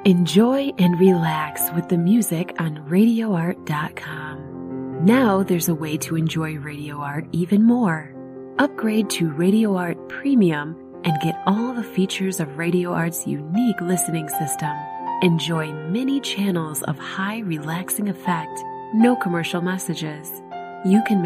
Enjoy and relax with the music on RadioArt.com. Now there's a way to enjoy Radio Art even more. Upgrade to Radio Art Premium and get all the features of Radio Art's unique listening system. Enjoy many channels of high relaxing effect, no commercial messages. You can